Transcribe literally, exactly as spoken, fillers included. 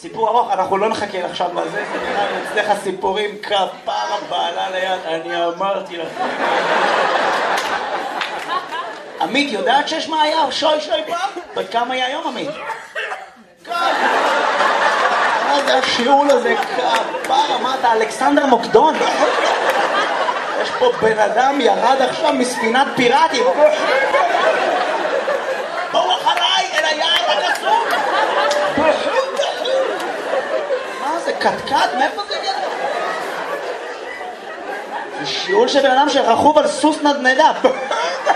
סיפור ארוך, אנחנו לא נחכה עכשיו לזה, זה נראה לי אצלך סיפורים כפרה בעלה ליד, אני אמרתי לכם. עמית, יודעת שיש מה היה? שוי שוי פעם? בת כמה היה היום, עמית? מה זה השיעול הזה? כפרה, מה אתה, אלכסנדר מוקדון? יש פה בן אדם ירד עכשיו מספינת פיראטים. בואו אחריי אל היער הקסום. מה זה, קטקט? מאיפה זה הגיע? זה שיעול של בן אדם שרכוב על סוס נדנדה.